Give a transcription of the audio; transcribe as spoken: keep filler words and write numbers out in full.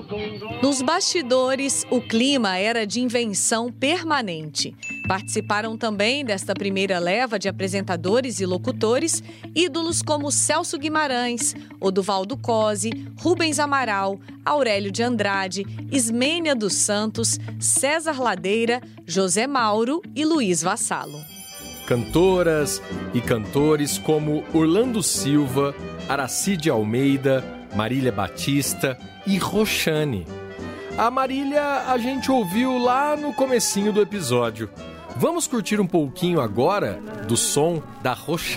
Nos bastidores, o clima era de invenção permanente. Participaram também desta primeira leva de apresentadores e locutores ídolos como Celso Guimarães, Oduvaldo Cosi, Rubens Amaral, Aurélio de Andrade, Ismênia dos Santos, César Ladeira, José Mauro e Luiz Vassalo. Cantoras e cantores como Orlando Silva, Aracide Almeida, Marília Batista e Roxane. A Marília a gente ouviu lá no comecinho do episódio. Vamos curtir um pouquinho agora do som da Roxane.